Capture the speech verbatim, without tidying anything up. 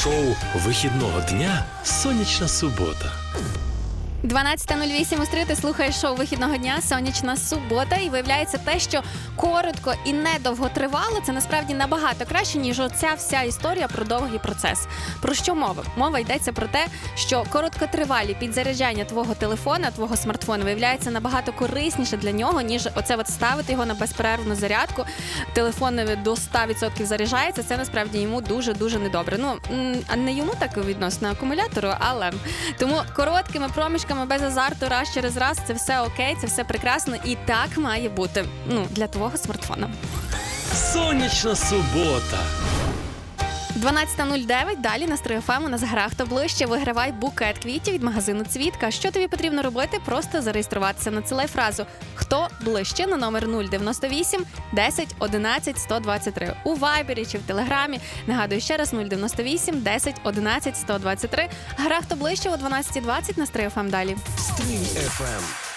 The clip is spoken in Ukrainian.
Шоу вихідного дня «Сонячна субота». дванадцята нуль вісім у стрій, ти слухаєш шоу вихідного дня «Сонячна субота», і виявляється те, що коротко і недовго тривало, це насправді набагато краще, ніж оця вся історія про довгий процес. Про що мова? Мова йдеться про те, що короткотривалі підзаряджання твого телефона, твого смартфона виявляється набагато корисніше для нього, ніж оце от ставити його на безперервну зарядку. Телефон до ста відсотків заряджається, це насправді йому дуже-дуже недобре. Ну, не йому так відносно акумулятору, але тому короткими проміжками без азарту раз через раз, це все окей, це все прекрасно і так має бути, ну, для твого смартфона. «Сонячна субота». дванадцята нуль дев'ять, далі на Стрій еф ем у нас гра «Хто ближче?». Вигравай букет квітів від магазину «Цвітка». Що тобі потрібно робити? Просто зареєструватися. Надсилай фразу «Хто ближче?» на номер нуль дев'яносто вісім десять одинадцять сто двадцять три. У Вайбері чи в Телеграмі. Нагадую ще раз, нуль дев'яносто вісім десять одинадцять сто двадцять три. Гра «Хто ближче?» о дванадцята двадцять на Стрій еф ем далі. Стрій еф ем.